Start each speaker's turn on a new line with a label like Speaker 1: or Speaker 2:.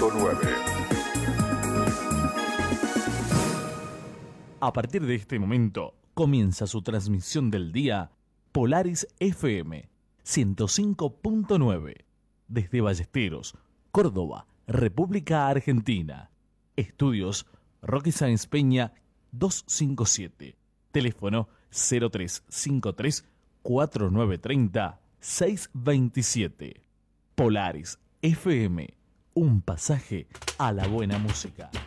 Speaker 1: A partir de este momento comienza su transmisión del día Polaris FM 105.9 desde Ballesteros, Córdoba, República Argentina. Estudios Roque Sáenz Peña 257. Teléfono 0353 4930 627. Polaris FM, un pasaje a la buena música.